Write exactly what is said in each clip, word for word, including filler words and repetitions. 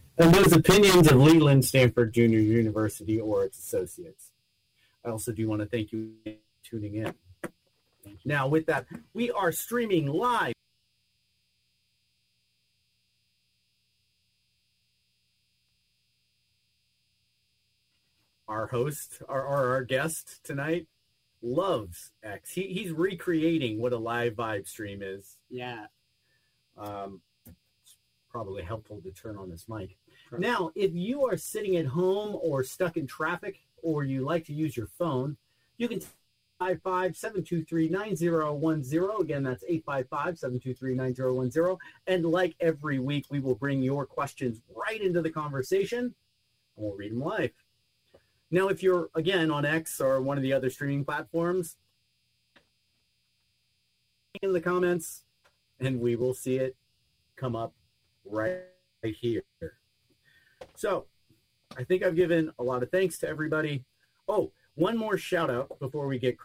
and those opinions of Leland Stanford Junior University or its associates. I also do want to thank you for tuning in. Now, with that, we are streaming live. Our host, our, our, our guest tonight, loves X. He, he's recreating what a live vibe stream is. Yeah. Um, it's probably helpful to turn on this mic. Right. Now, if you are sitting at home or stuck in traffic, or you like to use your phone, you can five five, seven two three, nine zero one zero. Again, that's eight five five, seven two three, nine zero one zero. And like every week, we will bring your questions right into the conversation, and we'll read them live. Now, if you're, again, on X or one of the other streaming platforms, in the comments, and we will see it come up right here. So, I think I've given a lot of thanks to everybody. Oh, one more shout out before we get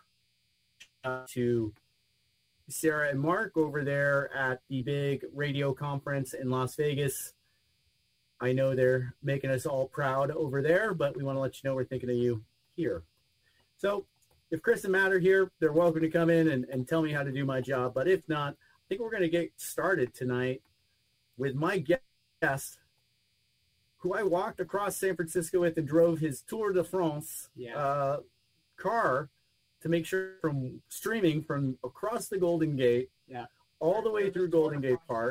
to Sarah and Mark over there at the big radio conference in Las Vegas. I know they're making us all proud over there, but we want to let you know we're thinking of you here. So if Chris and Matt are here, they're welcome to come in and, and tell me how to do my job. But if not, I think we're going to get started tonight with my guest, who I walked across San Francisco with and drove his Tour de France yeah. uh, car to make sure from streaming from across the Golden Gate yeah. all the way through Golden Gate Park.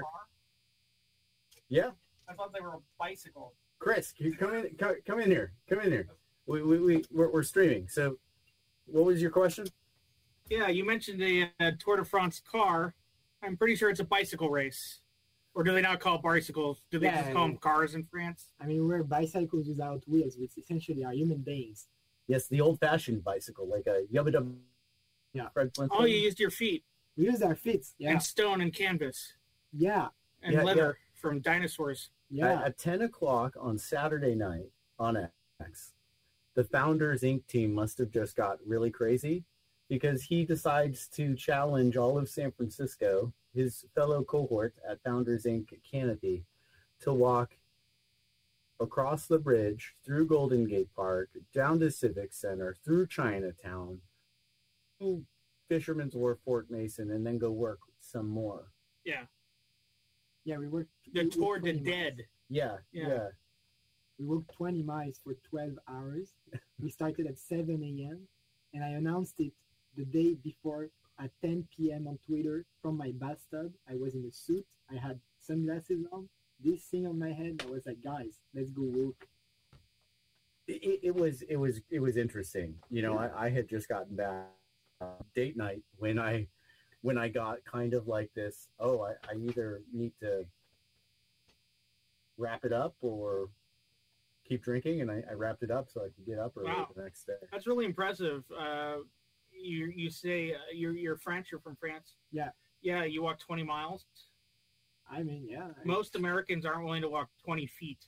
Yeah. I thought they were a bicycle. Chris, you come in. Come, come in here. Come in here. We we we we're, we're streaming. So, what was your question? Yeah, you mentioned a, a Tour de France car. I'm pretty sure it's a bicycle race, or do they not call bicycles? Do they Yeah, just call I mean, them cars in France? I mean, we're bicycles without wheels, which essentially are human beings. Yes, the old-fashioned bicycle, like a yubba dub. Yeah. Fred Flintstone. Oh, you used your feet We use our feet. Yeah. and stone and canvas Yeah. and Yeah, leather from dinosaurs. Yeah. At, at ten o'clock on Saturday night on X, the Founders Incorporated team must have just got really crazy because he decides to challenge all of San Francisco, his fellow cohort at Founders Incorporated Canopy, to walk across the bridge, through Golden Gate Park, down to Civic Center, through Chinatown, through Fisherman's Wharf, Fort Mason, and then go work some more. Yeah. Yeah, we worked. The we Tour worked de twenty miles. Dead. Yeah, Yeah. yeah. We worked twenty miles for twelve hours. We started at seven a.m. and I announced it the day before at ten p.m. on Twitter from my bathtub. I was in a suit. I had sunglasses on, this thing on my head. I was like, guys, let's go walk. It, it was it was it was interesting. You know, I, I had just gotten back uh, date night when I when I got kind of like this. Oh, I, I either need to wrap it up or keep drinking, and I, I wrapped it up so I could get up early Wow. the next day. That's really impressive. Uh, you you say uh, you're you're French. You're from France. Yeah. Yeah. You walk twenty miles. I mean, yeah. I- Most Americans aren't willing to walk twenty feet.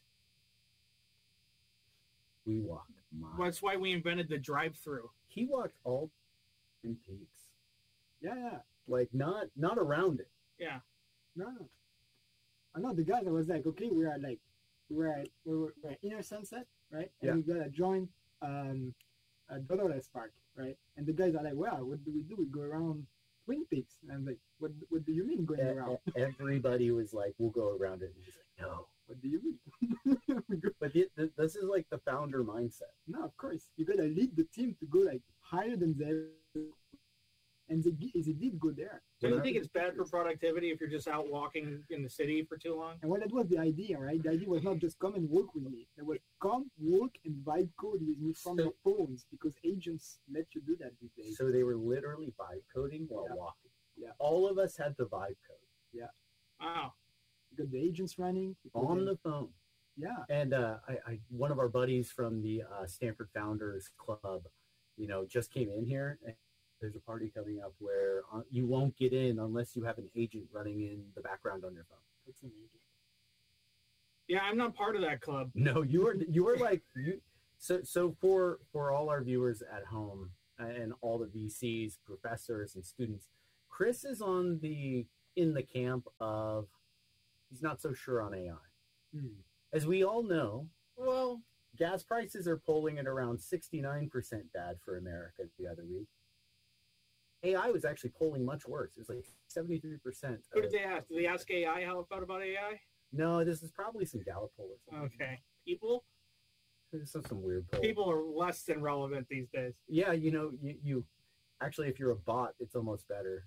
We walked miles. That's why we invented the drive-through. He walked all in peaks, Yeah, yeah. like not not around it. Yeah. No. I know the guys. I was like, okay, we are like, we're at, we're, we're at Inner Sunset, right? And Yeah. we gotta join um, a Dolores Park, right? And the guys are like, well, what do we do? We go around Twin Peaks. And I'm like, what What do you mean going E- around? e- Everybody was like, "We'll go around it." And he's like, "No." What do you mean? We go- But th- th- this is like the founder mindset. no, of course, you gotta lead the team to go like higher than them. And they, gi- they did go there. Do you think it's bad for productivity if you're just out walking in the city for too long? And well, that was the idea, right? The idea was not just come and work with me. It was come, work, and vibe code with me from your phones because agents let you do that these days. So they were literally vibe coding while Yeah. walking. Yeah. All of us had the vibe code Wow. You got the agents running. people on can- the phone. Yeah. And uh, I, I, one of our buddies from the uh, Stanford Founders Club, you know, just came in here. And there's a party coming up where uh, you won't get in unless you have an agent running in the background on your phone. That's amazing. Yeah, I'm not part of that club. No, you were you were like you. So so for for all our viewers at home and all the V Cs, professors, and students, Chris is on the in the camp of he's not so sure on A I. Hmm. As we all know, Well, gas prices are polling at around sixty-nine percent bad for America the other week. A I was actually polling much worse. It was like seventy-three percent. who did they ask? Did they ask A I how it felt about A I? No, this is probably some Gallup poll or something. Okay. People? This is some weird poll. People are less than relevant these days. Yeah, you know, you, you actually, if you're a bot, it's almost better.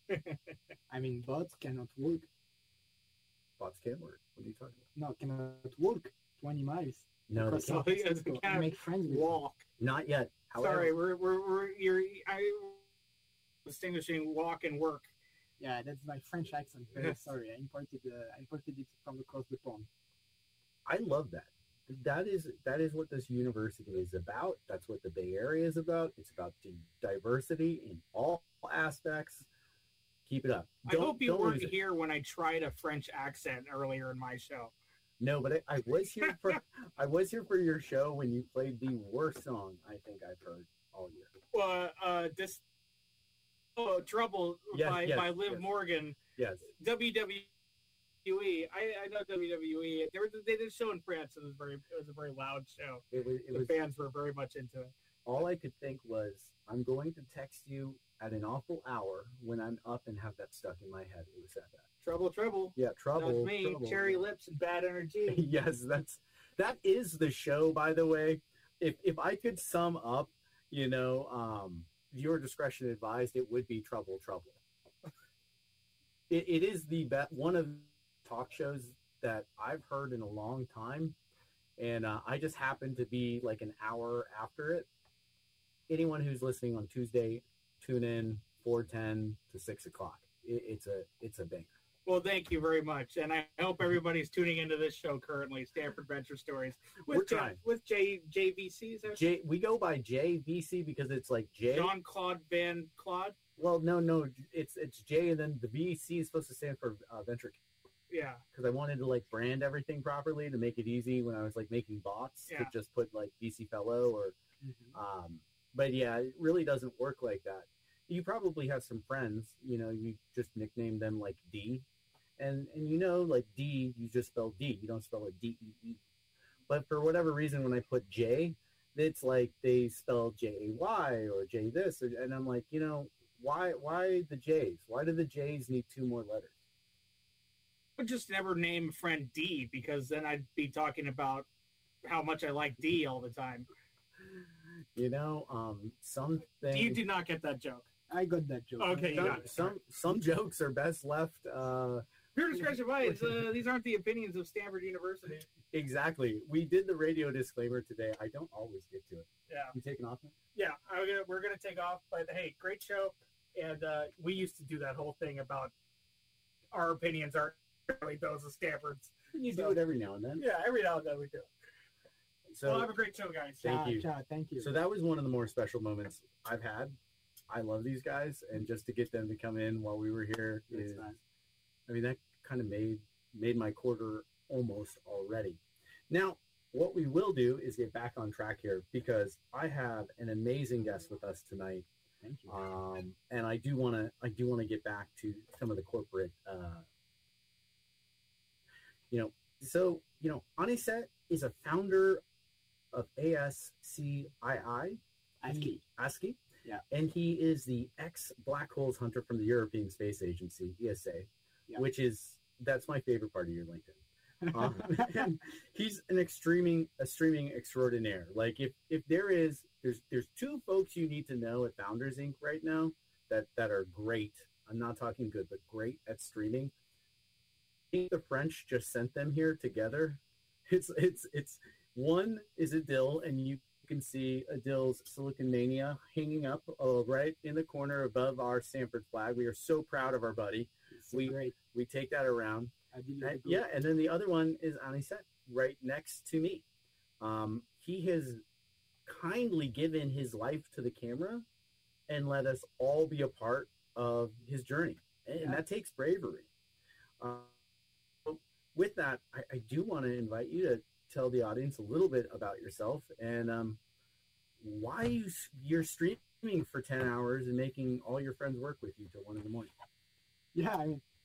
I mean, bots cannot walk. Bots can work. What are you talking about? No, cannot walk twenty miles. No, they Across can't. San Oh, yeah, Francisco they and can't make friends with them. Walk. Not yet. However, Sorry, we're, we're, we're, you're, I distinguishing walk and work. Yeah, that's my French accent. Very sorry. I imported uh, I imported it from across the pond. I love that. That is that is what this university is about. That's what the Bay Area is about. It's about the diversity in all aspects. Keep it up. I hope you don't weren't lose it. here when I tried a French accent earlier in my show. No, but I, I was here for I was here for your show when you played the worst song I think I've heard all year. Uh, uh, this, oh, Trouble Yes, by, yes, by Liv yes. Morgan. Yes. W W E. I, I know W W E. They, were, they did a show in France. It was very. It was a very loud show. It was it The was fans were very much into it. all I could think was I'm going to text you at an awful hour when I'm up and have that stuck in my head. It was that bad. Trouble, trouble. Yeah, trouble. That's me. trouble. Cherry lips and bad energy. Yes, that's that is the show, by the way. If if I could sum up, you know, um, viewer discretion advised, it would be trouble, trouble. It, it is the be- one of the talk shows that I've heard in a long time, and uh, I just happened to be like an hour after it. Anyone who's listening on Tuesday, tune in four ten to six o'clock. It, it's a it's a banger. Well, thank you very much, and I hope everybody's tuning into this show currently, Stanford Venture Stories, We're with J, trying. with J JVC. Is that J, we go by J V C because it's like J. Jean Claude Van Claude? Well, no, no, it's it's J, and then the V C is supposed to stand for uh, venture, Yeah. because I wanted to like brand everything properly to make it easy when I was like making bots Yeah. to just put like V C Fellow or, Mhm. um, but yeah, it really doesn't work like that. You probably have some friends, you know, you just nickname them like D, and and you know like D, you just spell D, you don't spell it D E E. But for whatever reason, when I put J, it's like they spell J A Y or J this, or, and I'm like, you know. Why why the J's? Why do the J's need two more letters? I would just never name a friend D because then I'd be talking about how much I like D all the time. You know, um, some You things, did not get that joke. I got that joke. Okay, you some, got it. some some jokes are best left. Uh, Pure discretion advised. Uh, these aren't the opinions of Stanford University. exactly. We did the radio disclaimer today. I don't always get to it. Yeah. You taking off now? Yeah, I'm gonna, we're going to take off. But hey, great show. And uh, we used to do that whole thing about our opinions aren't really those of Stanford's. You So- do it every now and then. Yeah, every now and then we do. So well, have a great show, guys. Thank Ciao, you. ciao, thank you. So that was one of the more special moments I've had. I love these guys, and just to get them to come in while we were here That's is, nice. I mean, that kind of made made my quarter almost already. Now, what we will do is get back on track here because I have an amazing guest with us tonight, Thank you. um, and I do want to I do want to get back to some of the corporate, uh, you know. So you know, Anisette is a founder of A S C I I. ASCII. ASCII. Yeah. And he is the ex Black Holes Hunter from the European Space Agency, E S A, Yeah. which is, that's my favorite part of your LinkedIn. Um, and he's an extreming, a streaming extraordinaire. Like if, if there is, there's, there's two folks you need to know at Founders Incorporated right now that, that are great. I'm not talking good, but great at streaming. I think the French just sent them here together. It's, it's, it's, one is Adil, and you can see Adil's Silicon Mania hanging up uh, right in the corner above our Stanford flag. We are so proud of our buddy. It's so we- great. We take that around. I did And- yeah, and then the other one is Anisette, right next to me. Um, he has kindly given his life to the camera and let us all be a part of his journey. And Yeah. that takes bravery. Uh, so with that, I, I do want to invite you to tell the audience a little bit about yourself and um, why you, you're streaming for ten hours and making all your friends work with you till one in the morning. Yeah, I mean,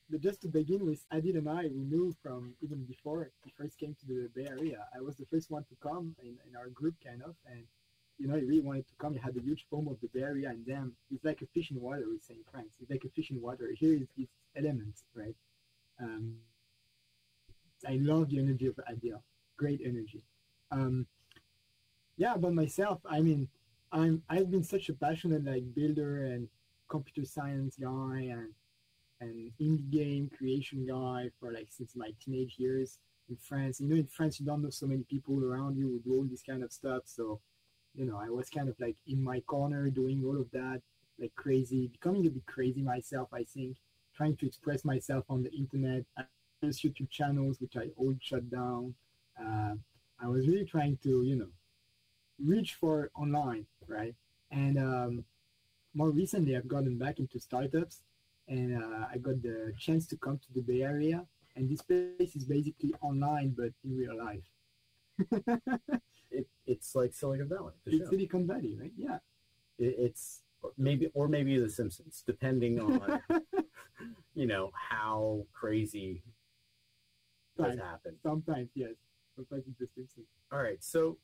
but just to begin with, Adil and I, we knew from even before we first came to the Bay Area. I was the first one to come in, in our group, kind of, and you know, he really wanted to come. He had a huge FOMO of the Bay Area, and then it's like a fish in water, we say in France. It's like a fish in water. Here is its elements, right? Um, I love the energy of Adil. Great energy. Um, yeah, about myself, I mean, I'm I've been such a passionate like builder and computer science guy and and indie game creation guy for like since my teenage years in France. You know, in France, you don't know so many people around you who do all this kind of stuff. So, you know, I was kind of like in my corner doing all of that, like crazy, becoming a bit crazy myself, I think, trying to express myself on the internet. I had YouTube channels, which I all shut down. Uh, I was really trying to, you know, reach for online, right? And um, more recently, I've gotten back into startups, and uh, I got the chance to come to the Bay Area, and this place is basically online, but in real life. it, it's like Silicon Valley. It's show. Silicon Valley, right? Yeah. It, it's maybe, or maybe The Simpsons, depending on, you know, how crazy has Sometimes, happened. sometimes, yes. Sometimes it's The Simpsons. All right, so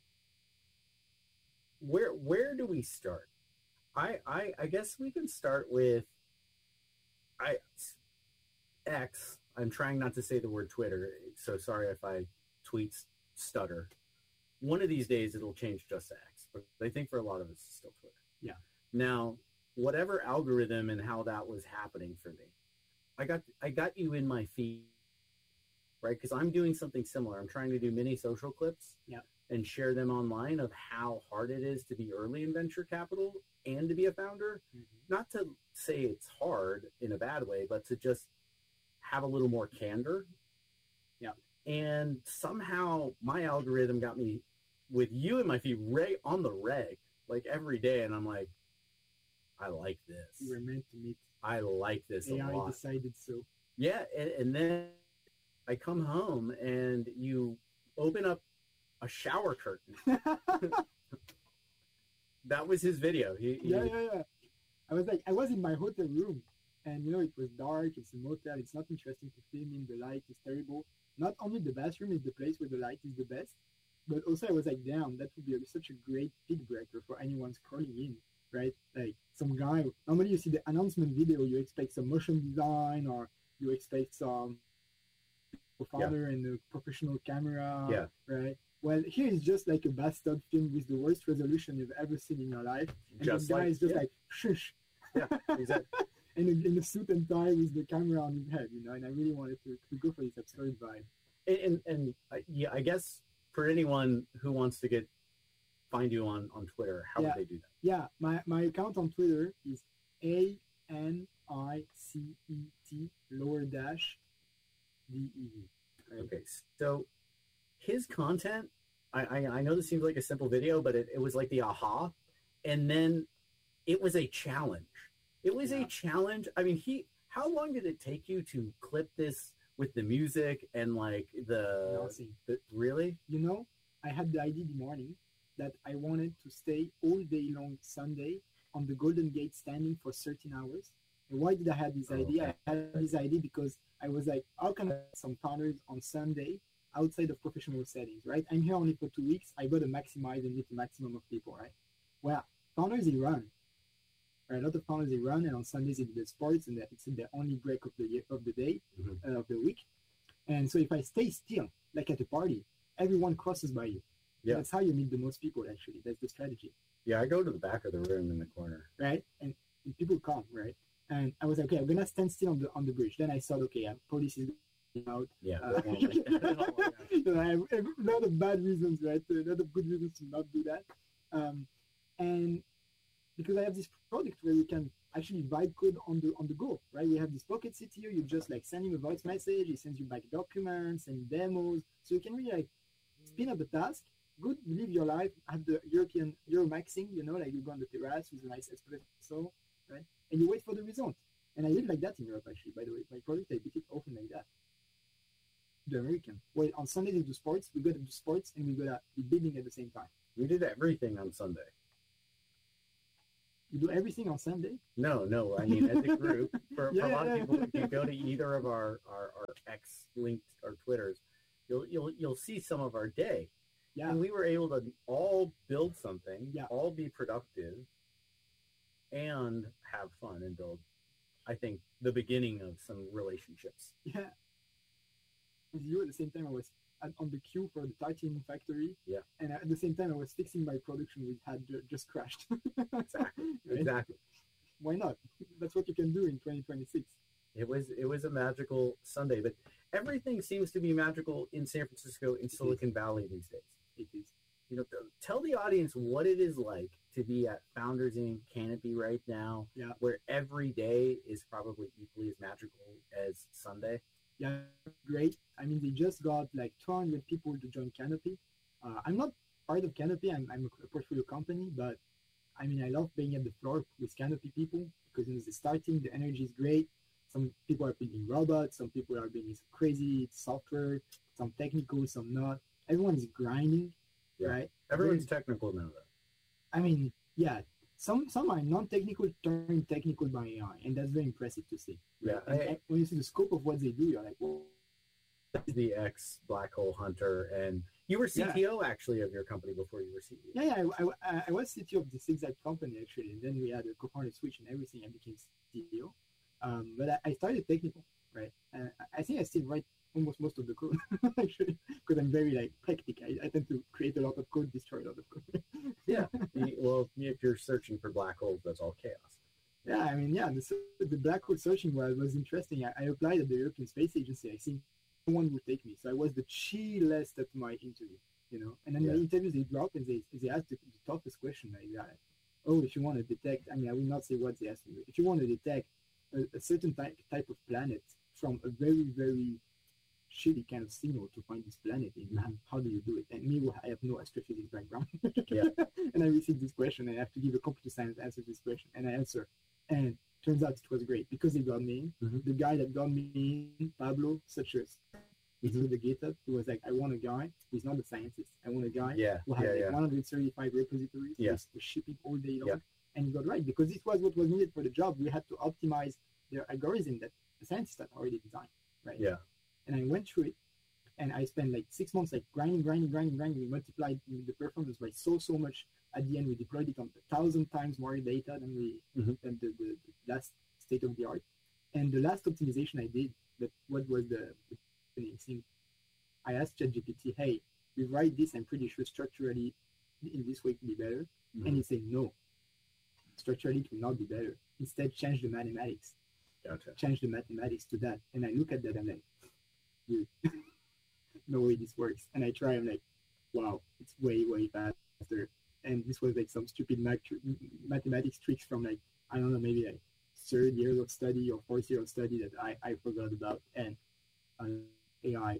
where where do we start? I I, I guess we can start with I X. I'm trying not to say the word Twitter, so sorry if I tweet stutter. One of these days it'll change just to X, but I think for a lot of us it's still Twitter. Yeah. Now, whatever algorithm and how that was happening for me, I got I got you in my feed, right? Because I'm doing something similar. I'm trying to do mini social clips. Yeah. And share them online of how hard it is to be early in venture capital and to be a founder. Mm-hmm. Not to say it's hard in a bad way, but to just have a little more candor. Yeah. And somehow my algorithm got me with you in my feed right on the reg, like every day. And I'm like, I like this. We were meant to meet. I like this A I a lot. decided so. Yeah. And, and then I come home and you open up a shower curtain. That was his video. He, he yeah, yeah, yeah. I was like, I was in my hotel room, and you know, it was dark. It's a motel. It's not interesting to film in. The light is terrible. Not only the bathroom is the place where the light is the best, but also I was like, damn, that would be a, such a great feed breaker for anyone scrolling in, right? Like some guy. Normally, you see the announcement video, you expect some motion design, or you expect some father yeah. and a professional camera, yeah. right? Well, here is just like a bathtub film with the worst resolution you've ever seen in your life. And just the guy like, is just yeah. like, shush. Yeah, exactly. and a, in a suit and tie with the camera on his head, you know, and I really wanted to, to go for this absurd vibe. And, and, and uh, yeah, I guess for anyone who wants to get, find you on, on Twitter, how yeah. would they do that? Yeah, my, my account on Twitter is A N I C E T lower dash D E V. Right? Okay, so his content, I, I, I know this seems like a simple video, but it, it was like the aha. And then it was a challenge. It was yeah. a challenge. I mean, he, how long did it take you to clip this with the music and like the, the really? You know, I had the idea the morning that I wanted to stay all day long Sunday on the Golden Gate standing for thirteen hours. And why did I have this oh, idea? Okay. I had this idea because I was like, how can I have some founders on Sunday outside of professional settings, right? I'm here only for two weeks. I got to maximize and meet the maximum of people, right? Well, founders, they run. Right? A lot of founders, they run, and on Sundays, they do the sports, and it's the only break of the of the day, mm-hmm. uh, of the week. And so if I stay still, like at a party, everyone crosses by you. Yeah. That's how you meet the most people, actually. That's the strategy. Yeah, I go to the back of the room in the corner. Right? And, and people come, right? And I was like, okay, I'm going to stand still on the on the bridge. Then I thought, okay, uh, police is out. Yeah. Uh, I have a lot of bad reasons, right? A lot of good reasons to not do that. Um, and because I have this product where you can actually vibe code on the on the go, right? We have this Pocket C T O. You just like send him a voice message. He sends you back documents and demos. So you can really like spin up the task, good, live your life, have the European Euro maxing, you know, like you go on the terrace with a nice espresso, right? And you wait for the result. And I live like that in Europe, actually, by the way. My product, I beat it often like that. The American. Well, on Sunday they do sports, we got to do sports, and we got to be building at the same time. We did everything on Sunday. You do everything on Sunday? No, no. I mean, as a group, for, Yeah, for a lot yeah, of people, yeah. if you go to either of our, our, our X linked or Twitters, you'll, you'll, you'll see some of our day. Yeah. And we were able to all build something, Yeah. all be productive, and have fun and build, I think, the beginning of some relationships. Yeah. With you at the same time, I was at, on the queue for the titanium factory. Yeah. And at the same time, I was fixing my production, which had ju- just crashed. Exactly. Right? Exactly. Why not? That's what you can do in twenty twenty-six. It was it was a magical Sunday, but everything seems to be magical in San Francisco, in Silicon Valley these days. It is. You know, th- tell the audience what it is like to be at Founders in Canopy right now, Yeah. where every day is probably equally as magical as Sunday. Yeah, great. I mean, they just got like two hundred people to join Canopy. Uh, I'm not part of Canopy. I'm, I'm a portfolio company, but I mean, I love being at the floor with Canopy people because you know, it's starting, the energy is great. Some people are building robots, some people are building some crazy software, some technical, some not. Everyone is grinding, Yeah. right? Everyone's technical now, though. I mean, yeah, some some are non-technical turned technical by A I, and that's very impressive to see. Yeah, And, I- and when you see the scope of what they do, you're like, whoa. the ex black hole hunter, and you were C T O actually of your company before you were C E O. Yeah, yeah, I, I, I was C T O of this exact company actually, and then we had a co-founder switch and everything. I became C T O, um, but I, I started technical, right? And I think I still write almost most of the code actually, because I'm very like hectic. I, I tend to create a lot of code, destroy a lot of code. Yeah. You- well, if you're searching for black holes, that's all chaos. Yeah, I mean, yeah, the, the black hole searching was, was interesting. I, I applied at the European Space Agency. I think no one would take me, so I was the chillest at my interview, you know. And then Yeah. the interviews they drop and they they ask the, the toughest question like that. Oh, if you want to detect, I mean, I will not say what they asked me. If you want to detect a, a certain type type of planet from a very very shitty kind of signal to find this planet in, man, how do you do it? And me, well, I have no astrophysics background. Yeah. And I received this question, and I have to give a computer science answer to this question, and I answer. And turns out it was great because they got me in. Mhm. The guy that got me in, Pablo, such as he through the GitHub, he was like, I want a guy who's not a scientist. I want a guy Yeah. who has Yeah. like Yeah. one hundred thirty-five repositories, Yeah. just shipping all day long. Yeah. And he got right because this was what was needed for the job. We had to optimize the algorithm that the scientists had already designed, right? Yeah. And I went through it, and I spent like six months like grinding, grinding, grinding, grinding. We multiplied the performance by so so much. At the end, we deployed it on a thousand times more data than we Mhm. than the, the, the last state of the art. And the last optimization I did, that what was the, the funny thing? I asked ChatGPT, "Hey, we write this. I'm pretty sure structurally in this way it will be better." Mhm. And he said, "No, structurally it will not be better. Instead, change the mathematics. Gotcha. Change the mathematics to that." And I look at that and I'm like, dude, no way this works. And I try, I'm like, wow, it's way, way faster. And this was like some stupid math, mathematics tricks from like, I don't know, maybe like third year of study or fourth year of study that I, I forgot about. And uh, A I.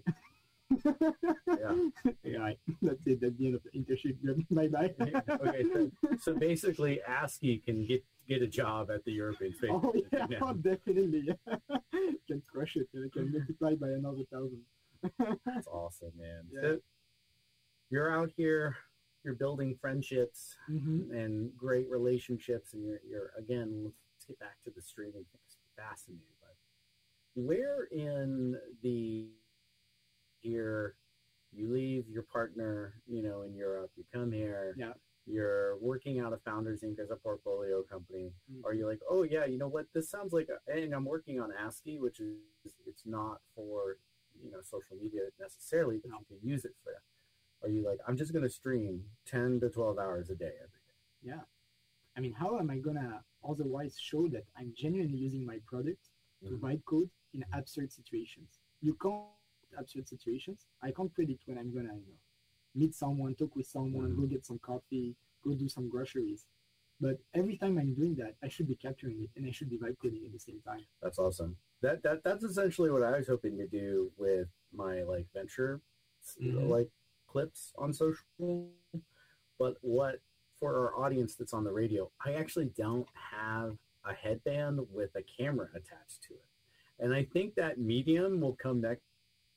Yeah. A I. That's it. That's the end of the internship. Bye bye. Okay. So, so basically, ASCII can get get a job at the European Space Oh Agency yeah, now. oh, definitely. Can crush it. and Can multiply by another thousand. That's awesome, man. Yeah. So you're out here, you're building friendships hmm and great relationships, and you're, you're again, let's get back to the streaming thing. It's fascinating. But where in the year you leave your partner, you know, in Europe, you come here, Yeah. you're working out of Founders Incorporated as a portfolio company. Mhm. Are you like, oh yeah, you know what, this sounds like, a, and I'm working on ASCII, which is, it's not for, you know, social media necessarily, but No. you can use it for that. Are you like, I'm just going to stream ten to twelve hours a day every day? Yeah. I mean, how am I gonna otherwise show that I'm genuinely using my product to Mhm. write code in absurd situations? You can't absurd situations. I can't predict when I'm gonna, you know, meet someone, talk with someone, Mhm. go get some coffee, go do some groceries. But every time I'm doing that, I should be capturing it and I should be vibe coding at the same time. That's awesome. That that that's essentially what I was hoping to do with my like venture Mhm. like clips on social. But what for our audience that's on the radio, I actually don't have a headband with a camera attached to it. And I think that medium will come next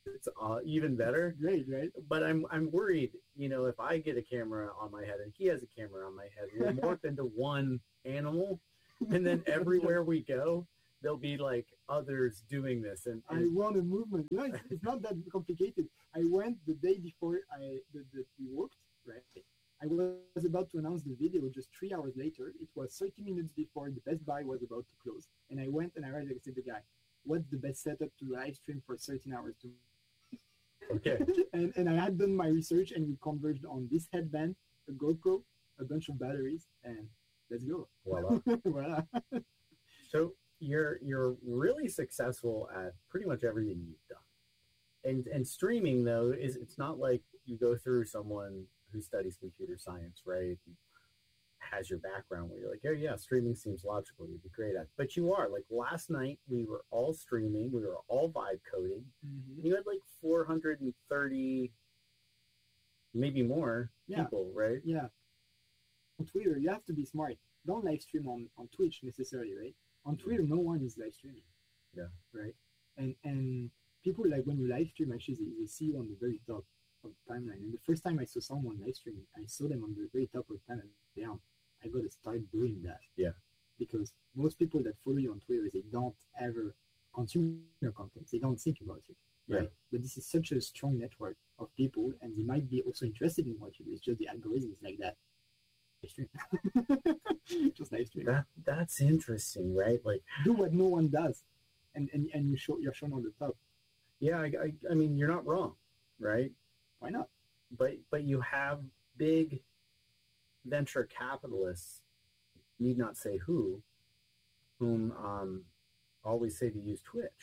it's uh, even better. Great, right? But I'm I'm worried, you know, if I get a camera on my head and he has a camera on my head, we'll morph into one animal, and then everywhere we go, there'll be like others doing this. And, I and want a movement. No, it's, it's not that complicated. I went the day before I that, that we worked, right? I was about to announce the video just three hours later. It was thirty minutes before the Best Buy was about to close. And I went and I read, I said to the guy, what's the best setup to live stream for thirteen hours? To okay, and, and I had done my research and we converged on this headband, a GoPro, a bunch of batteries, and let's go. voila. Voila. So you're you're really successful at pretty much everything you've done. And and streaming though is it's not like you go through someone who studies computer science, right? And has your background where you're like, oh yeah, streaming seems logical. You'd be great at it. But you are. Like last night we were all streaming, we were all vibe coding. Mhm. And you had like four hundred thirty, maybe more Yeah. people, right? Yeah. On Twitter, you have to be smart. Don't live stream on, on Twitch necessarily, right? On Twitter, no one is live streaming. Yeah. Right? And and people, like, when you live stream, actually, they, they see you on the very top of the timeline. And the first time I saw someone live streaming, I saw them on the very top of the timeline. Damn, I got to start doing that. Yeah. Because most people that follow you on Twitter, they don't ever consume your content. They don't think about it. Right. Yeah. But this is such a strong network of people, and they might be also interested in what you do. It's just the algorithm is like that. Live stream. Just live stream. That that's interesting, right? Like Do what no one does, and and, and you show you're shown on the top. yeah, I, I I mean you're not wrong, right? Why not? But but you have big venture capitalists, need not say who, whom um, always say to use Twitch.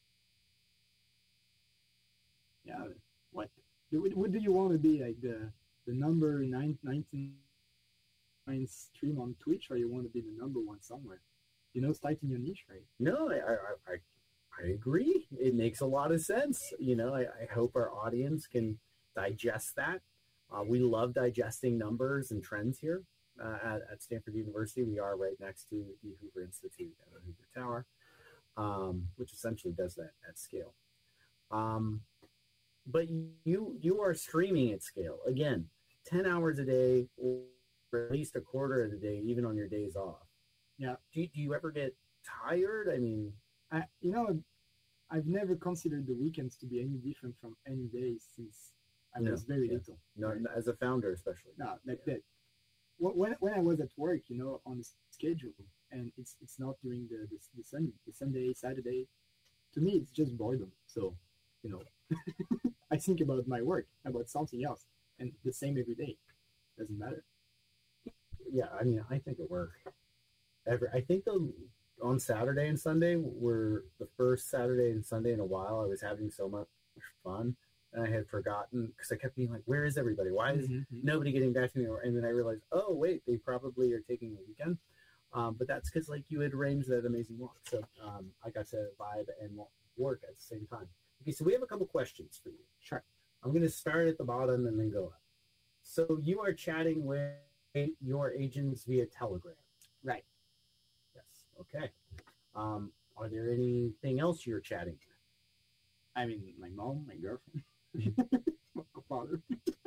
Yeah. What? What, what do you want to be, like the the number nine nineteen nine stream on Twitch, or you want to be the number one somewhere? You know, starting your niche, right? No, I I, I, I agree. It makes a lot of sense. You know, I, I hope our audience can digest that. Uh, we love digesting numbers and trends here uh, at, at Stanford University. We are right next to the Hoover Institute at the Hoover Tower, um, which essentially does that at scale. Um, but you you are streaming at scale. Again, ten hours a day, or at least a quarter of the day, even on your days off. Yeah. Do you, do you ever get tired? I mean, I, you know, I've never considered the weekends to be any different from any days since I No, was very yeah. little. no, Right. as a founder especially. No, like Yeah. that. Wh- When, when I was at work, you know, on the schedule, and it's it's not during the the, the, sun, the Sunday, Saturday. To me, it's just boredom. So, you know, I think about my work, about something else, and the same every day. Doesn't matter. Yeah, I mean, I think it worked. Every, I think the on Saturday and Sunday were the first Saturday and Sunday in a while. I was having so much fun, and I had forgotten because I kept being like, "Where is everybody? Why is Mhm. nobody getting back to me?" And then I realized, oh wait, they probably are taking the weekend. Um, but that's because like you had arranged that amazing walk, so um, I got to vibe and wa- work at the same time. Okay, so we have a couple questions for you. Sure. I'm going to start at the bottom and then go up. So you are chatting with your agents via Telegram. Right. Yes. Okay. Um, are there anything else you're chatting with? I mean, my mom, my girlfriend, my father.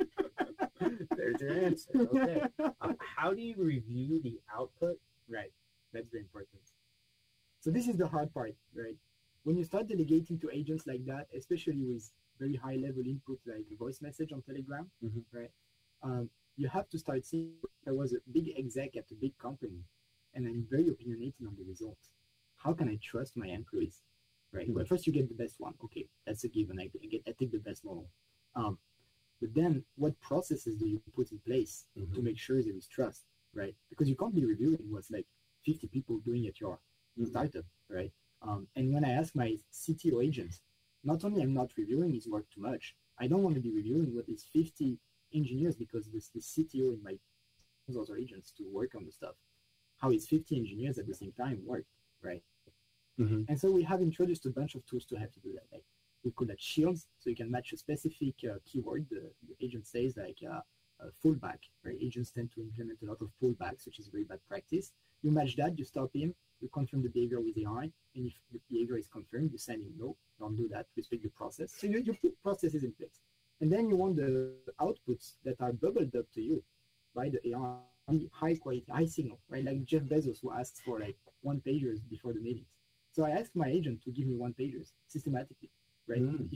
There's your answer. Okay. Uh, how do you review the output? Right. That's very important. So this is the hard part, right? When you start delegating to agents like that, especially with very high level input like voice message on Telegram, Mhm. right? Um, you have to start seeing I was a big exec at a big company and I'm very opinionated on the results. How can I trust my employees? Right. Mhm. Well, first you get the best one. Okay, that's a given. I, I get I take the best model. Um, but then what processes do you put in place Mhm. to make sure there is trust, right? Because you can't be reviewing what's like fifty people doing at your Mhm. startup, right? Um, and when I ask my C T O agent, not only I'm not reviewing his work too much, I don't want to be reviewing what is fifty engineers because this the C T O in my those agents to work on the stuff. How is fifty engineers at the same time work, right? Mhm. And so we have introduced a bunch of tools to have to do that. Like we call that shields, so you can match a specific uh, keyword. The, the agent says like uh, a fullback, right? Agents tend to implement a lot of fullbacks, which is very bad practice. You match that, you stop him, you confirm the behavior with A I, and if the behavior is confirmed, you send him no, don't do that, respect the process. So you, you put processes in place. And then you want the outputs that are bubbled up to you by the A I, high quality, high signal, right? Like Jeff Bezos, who asks for like one pagers before the meetings. So I asked my agent to give me one pagers systematically, right? Mm.